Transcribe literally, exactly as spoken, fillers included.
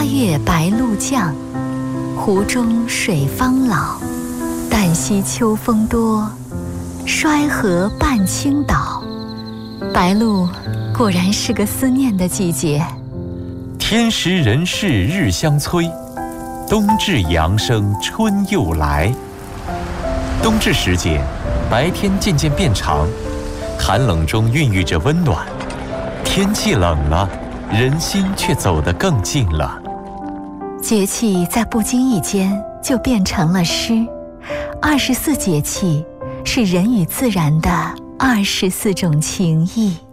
月白露降，湖中水方老。旦夕秋风多，衰荷半倾倒。白露果然是个思念的季节。 天时人事日相催，冬至阳生春又来。冬至时节，白天渐渐变长，寒冷中孕育着温暖。天气冷了，人心却走得更近了。 节气在不经意间就变成了诗。二十四节气是人与自然的二十四种情谊。